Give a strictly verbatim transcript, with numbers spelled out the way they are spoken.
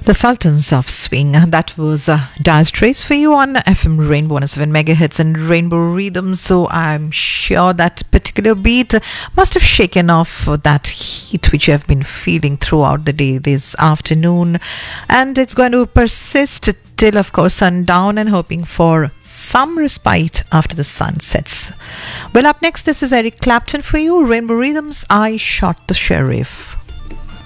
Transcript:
The Sultans of Swing. That was uh, Dire Straits for you on F M Rainbow one oh seven megahertz and Rainbow Rhythm. So I'm sure that particular beat must have shaken off that heat which you have been feeling throughout the day this afternoon. And it's going to persist till, of course, sundown, and hoping for some respite after the sun sets. Well, up next, this is Eric Clapton for you. Rainbow Rhythms, I Shot the Sheriff.